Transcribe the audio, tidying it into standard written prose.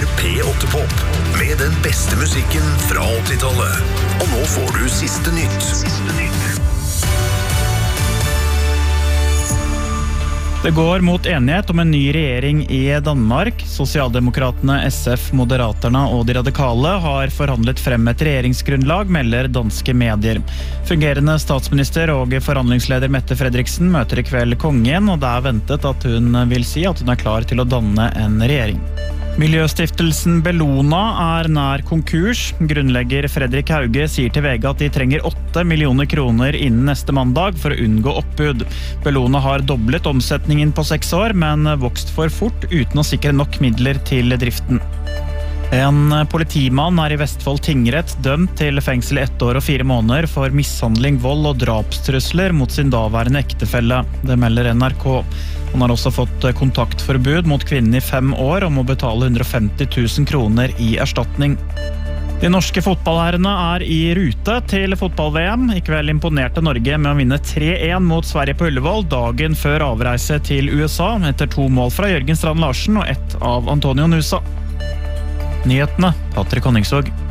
P8-pop med den beste musikken fra 80-tallet. Og nå får du siste nytt. Det går mot enighet om en ny regjering i Danmark. Sosialdemokratene, SF, Moderaterna og de radikale har forhandlet frem et regjeringsgrunnlag, melder danske medier. Fungerende statsminister og forhandlingsleder Mette Frederiksen møter i kveld kongen, og det er ventet at hun vil si at hun er klar til å danne en regjering. Miljøstiftelsen Bellona er nær konkurs. Grunnlegger Fredrik Hauge sier til VG at de trenger 8 millioner kroner innen neste mandag for å unngå oppbud. Bellona har doblet omsetningen på 6 år, men vokst for fort uten å sikre nok midler til driften. En politimann er i Vestfold tingrett dømt til fengsel i 1 år og 4 måneder for mishandling, vold og drapstrusler mot sin daværende ektefelle. Det melder NRK. Han har også fått kontaktforbud mot kvinnen i 5 år og må betale 150 000 kroner i erstatning. De norske fotballherrene er i rute til fotball-VM. I kveld imponerte Norge med å vinne 3-1 mot Sverige på Ullevål dagen før avreise til USA, etter 2 mål fra Jørgen Strand Larsen og 1 av Antonio Nusa. Nyhetene, Patrick Honningsvåg.